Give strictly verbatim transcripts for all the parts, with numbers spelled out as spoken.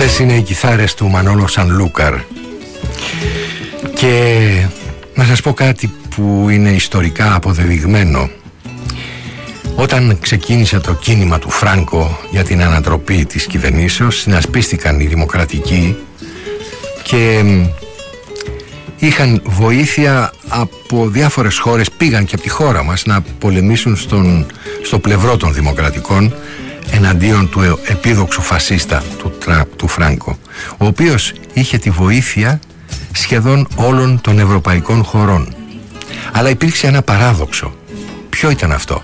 Αυτές είναι οι κιθάρες του Μανόλο Σανλούκαρ. Και να σας πω κάτι που είναι ιστορικά αποδεδειγμένο. Όταν ξεκίνησε το κίνημα του Φράνκο για την ανατροπή της κυβερνήσεως, συνασπίστηκαν οι δημοκρατικοί και είχαν βοήθεια από διάφορες χώρες, πήγαν και από τη χώρα μας να πολεμήσουν στον, στο πλευρό των δημοκρατικών εναντίον του επίδοξου φασίστα του, του Φράνκο, ο οποίος είχε τη βοήθεια σχεδόν όλων των ευρωπαϊκών χωρών. Αλλά υπήρξε ένα παράδοξο. Ποιο ήταν αυτό?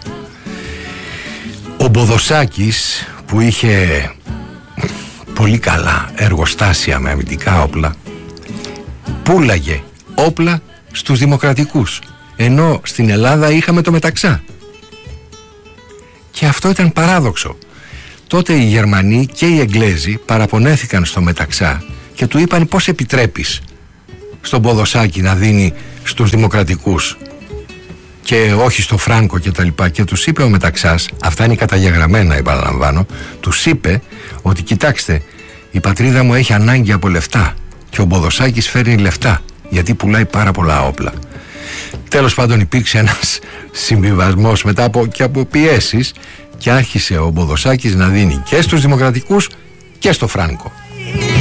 Ο Μποδοσάκης, που είχε πολύ καλά εργοστάσια με αμυντικά όπλα, πούλαγε όπλα στους δημοκρατικούς, ενώ στην Ελλάδα είχαμε το Μεταξά. Και αυτό ήταν παράδοξο. Τότε οι Γερμανοί και οι Εγγλέζοι παραπονέθηκαν στο Μεταξά και του είπαν: πώς επιτρέπεις στον Μποδοσάκη να δίνει στους δημοκρατικούς και όχι στο Φράνκο και τα λοιπά? Και τους είπε ο Μεταξάς, αυτά είναι καταγεγραμμένα, επαναλαμβάνω, τους είπε ότι κοιτάξτε, η πατρίδα μου έχει ανάγκη από λεφτά και ο Μποδοσάκης φέρνει λεφτά γιατί πουλάει πάρα πολλά όπλα. Τέλος πάντων υπήρξε ένας συμβιβασμός μετά από, και από πιέσεις, και άρχισε ο Μποδοσάκης να δίνει και στους δημοκρατικούς και στο Φράνκο.